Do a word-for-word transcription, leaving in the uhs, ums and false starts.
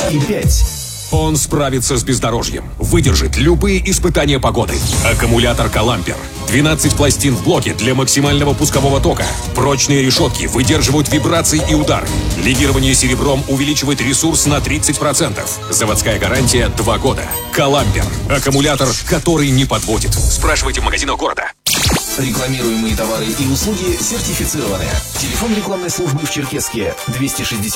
и пять. Он справится с бездорожьем, выдержит любые испытания погоды. Аккумулятор «Калампер». двенадцать пластин в блоке для максимального пускового тока. Прочные решетки выдерживают вибрации и удары. Легирование серебром увеличивает ресурс на тридцать процентов. Заводская гарантия два года. «Калампер». Аккумулятор, который не подводит. Спрашивайте в магазинах города. Рекламируемые товары и услуги сертифицированы. Телефон рекламной службы в Черкесске двести шестьдесят